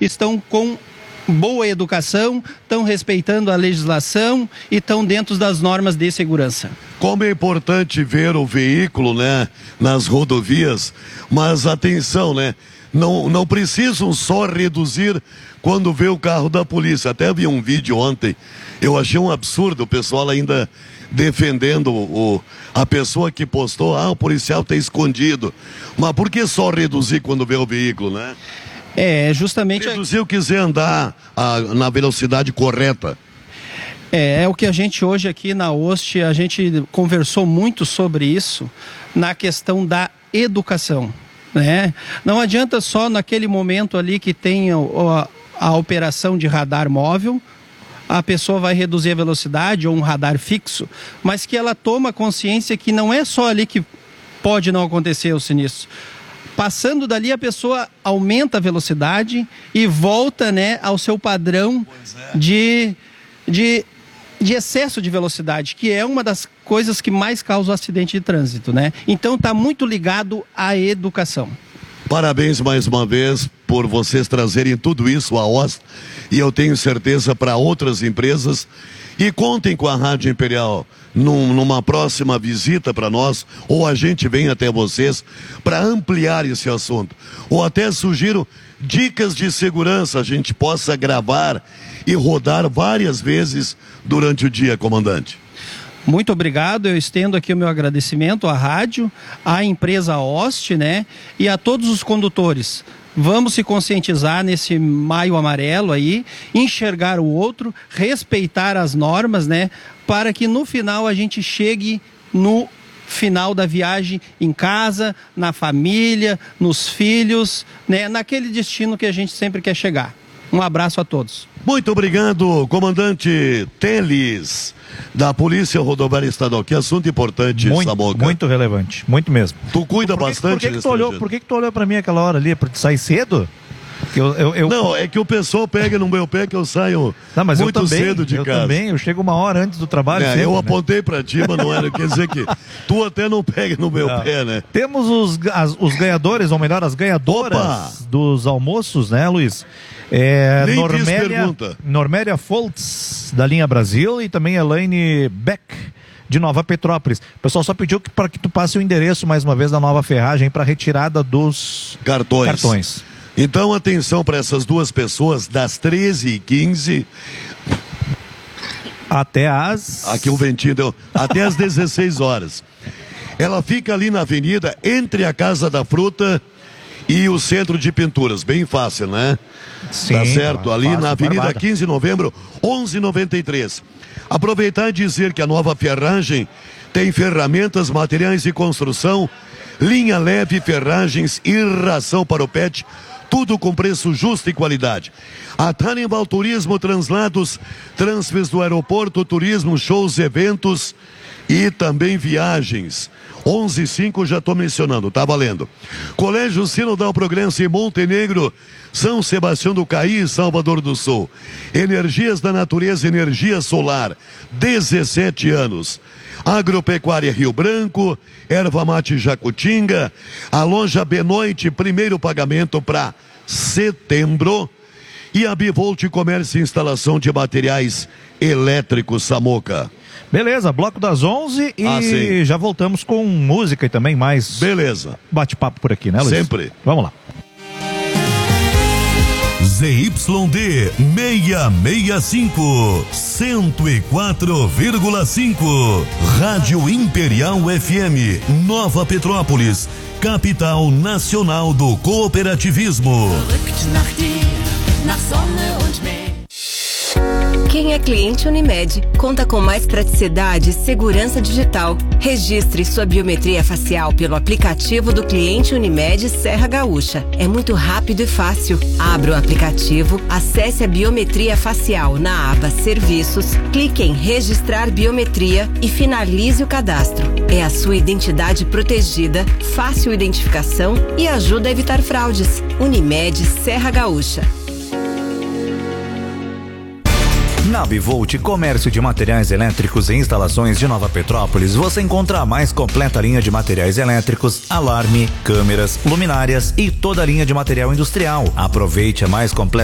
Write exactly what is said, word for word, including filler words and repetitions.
estão com boa educação, estão respeitando a legislação e estão dentro das normas de segurança. Como é importante ver o veículo, né, nas rodovias, mas atenção, né, não, não precisam só reduzir quando vê o carro da polícia. Até vi um vídeo ontem, eu achei um absurdo, o pessoal ainda defendendo o, a pessoa que postou, ah, o policial está escondido. Mas por que só reduzir quando vê o veículo, né? É, justamente... Reduzir, quiser andar a, na velocidade correta. É, é o que a gente hoje aqui na O S T, a gente conversou muito sobre isso, na questão da educação, né? Não adianta só naquele momento ali que tem a, a, a operação de radar móvel, a pessoa vai reduzir a velocidade ou um radar fixo, mas que ela toma consciência que não é só ali que pode não acontecer o sinistro. Passando dali, a pessoa aumenta a velocidade e volta, né, ao seu padrão é. de, de, de excesso de velocidade, que é uma das coisas que mais causa o acidente de trânsito, né? Então está muito ligado à educação. Parabéns mais uma vez por vocês trazerem tudo isso à O S T, e eu tenho certeza para outras empresas. E contem com a Rádio Imperial num, numa próxima visita para nós, ou a gente vem até vocês para ampliar esse assunto. Ou até sugiro dicas de segurança, a gente possa gravar e rodar várias vezes durante o dia, comandante. Muito obrigado, eu estendo aqui o meu agradecimento à rádio, à empresa O S T, né, e a todos os condutores. Vamos se conscientizar nesse maio amarelo aí, enxergar o outro, respeitar as normas, né, para que no final a gente chegue no final da viagem em casa, na família, nos filhos, né, naquele destino que a gente sempre quer chegar. Um abraço a todos. Muito obrigado, comandante Teles, da Polícia Rodoviária Estadual. Que assunto importante, muito, Samoca. Muito relevante, muito mesmo. Tu cuida por que, bastante por que, que desse tu olhou, Por que, que tu olhou pra mim aquela hora ali, pra sair cedo? Eu, eu, eu... Não, é que o pessoal pega no meu pé que eu saio não, mas muito eu também, cedo de eu casa. Eu também, eu chego uma hora antes do trabalho. É, sempre, eu né? apontei pra ti, mas não era, quer dizer que tu até não pega no meu não. pé, né? Temos os, as, os ganhadores, ou melhor, as ganhadoras Opa. dos almoços, né, Luiz? É, Nem Normélia, Normélia Foltz, da linha Brasil, e também Elaine Beck, de Nova Petrópolis. O pessoal só pediu que, para que tu passe o endereço mais uma vez da Nova Ferragem para retirada dos cartões. cartões. Então, atenção para essas duas pessoas, das treze e quinze até as... Aqui o ventinho deu... Até as dezesseis horas. Ela fica ali na avenida, entre a Casa da Fruta e o Centro de Pinturas. Bem fácil, né? Sim, tá certo, ali fácil, na Avenida barbada. quinze de novembro, onze e noventa e três. Aproveitar e dizer que a Nova Ferragem tem ferramentas, materiais de construção, linha leve, ferragens e ração para o pet, tudo com preço justo e qualidade. A Tannenbaum Turismo, translados, transfers do aeroporto, turismo, shows, eventos e também viagens. onze e cinco já estou mencionando, tá valendo. Colégio Sinodal Progresso em Montenegro, São Sebastião do Caí, Salvador do Sul. Energias da Natureza, energia solar, dezessete anos. Agropecuária Rio Branco, Erva Mate Jacutinga, a loja Benoite, primeiro pagamento para setembro. E a Bivolt Comércio e Instalação de Materiais Elétricos, Samoca. Beleza, bloco das onze e ah, já voltamos com música e também mais. Beleza. Bate-papo por aqui, né, Luiz? Sempre. Vamos lá. Z Y D seiscentos e sessenta e cinco, cento e quatro vírgula cinco. Rádio Imperial F M, Nova Petrópolis, capital nacional do cooperativismo. Quem é cliente Unimed conta com mais praticidade e segurança digital. Registre sua biometria facial pelo aplicativo do cliente Unimed Serra Gaúcha. É muito rápido e fácil. Abra o aplicativo, acesse a biometria facial na aba Serviços, clique em Registrar Biometria e finalize o cadastro. É a sua identidade protegida, fácil identificação e ajuda a evitar fraudes. Unimed Serra Gaúcha. Na Bivolt Comércio de Materiais Elétricos e Instalações de Nova Petrópolis, você encontra a mais completa linha de materiais elétricos, alarme, câmeras, luminárias e toda a linha de material industrial. Aproveite a mais completa